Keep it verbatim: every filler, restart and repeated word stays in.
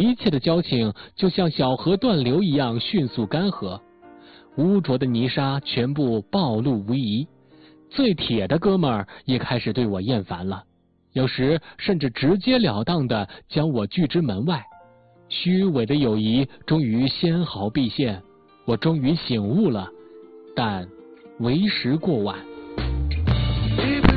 一切的交情就像小河断流一样迅速干涸，污浊的泥沙全部暴露无遗。最铁的哥们儿也开始对我厌烦了，有时甚至直截了当地将我拒之门外。虚伪的友谊终于纤毫毕现，我终于醒悟了，但为时过晚。